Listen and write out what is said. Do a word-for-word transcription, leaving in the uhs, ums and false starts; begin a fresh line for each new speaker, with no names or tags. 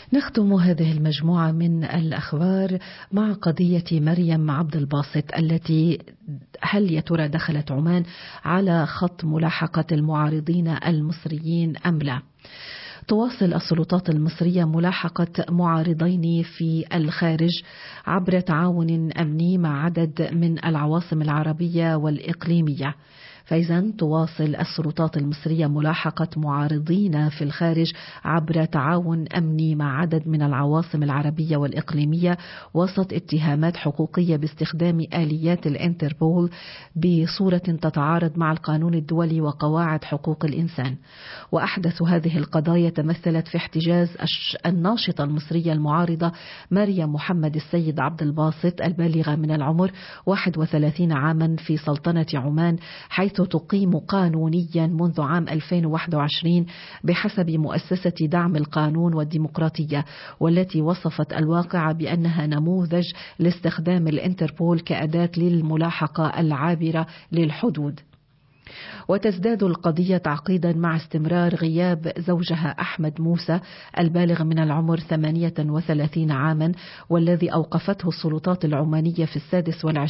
نختم هذه المجموعة من الأخبار مع قضية مريم عبد الباسط التي هل يا ترى دخلت عمان على خط ملاحقة المعارضين المصريين أم لا؟ تواصل السلطات المصرية ملاحقة معارضين في الخارج عبر تعاون أمني مع عدد من العواصم العربية والإقليمية. فإذا تواصل السلطات المصرية ملاحقة معارضين في الخارج عبر تعاون أمني مع عدد من العواصم العربية والإقليمية وسط اتهامات حقوقية باستخدام آليات الانتربول بصورة تتعارض مع القانون الدولي وقواعد حقوق الإنسان. وأحدث هذه القضايا تمثلت في احتجاز الناشطة المصرية المعارضة مريم محمد السيد عبد الباسط البالغة من العمر واحد وثلاثين عاما في سلطنة عمان، حيث تقيم قانونيا منذ عام ألفين وواحد وعشرين بحسب مؤسسة دعم القانون والديمقراطية، والتي وصفت الواقع بأنها نموذج لاستخدام الانتربول كأداة للملاحقة العابرة للحدود. وتزداد القضية تعقيدا مع استمرار غياب زوجها أحمد موسى البالغ من العمر ثمانية وثلاثين عاما، والذي أوقفته السلطات العمانية في السادس والعشرين